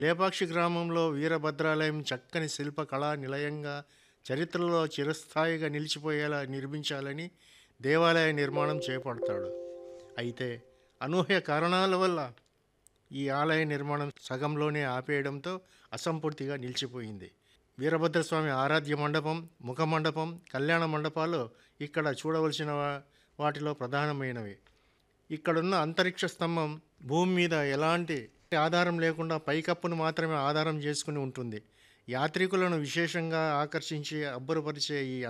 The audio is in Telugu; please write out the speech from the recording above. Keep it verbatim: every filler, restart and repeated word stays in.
లేపాక్షి గ్రామంలో వీరభద్రాలయం చక్కని శిల్పకళా నిలయంగా చరిత్రలో చిరస్థాయిగా నిలిచిపోయేలా నిర్మించాలని దేవాలయ నిర్మాణం చేపడతాడు. అయితే అనూహ్య కారణాల వల్ల ఈ ఆలయ నిర్మాణం సగంలోనే ఆపేయడంతో అసంపూర్తిగా నిలిచిపోయింది. వీరభద్రస్వామి ఆరాధ్య మండపం, ముఖ మండపం, కళ్యాణ మండపాలు ఇక్కడ చూడవలసిన వా- వాటిలో ప్రధానమైనవి. ఇక్కడున్న అంతరిక్ష స్తంభం భూమి మీద ఎలాంటి ఆధారం లేకుండా పైకప్పును మాత్రమే ఆధారం చేసుకుని ఉంటుంది. యాత్రికులను విశేషంగా ఆకర్షించి అబ్బురపరిచే ఈ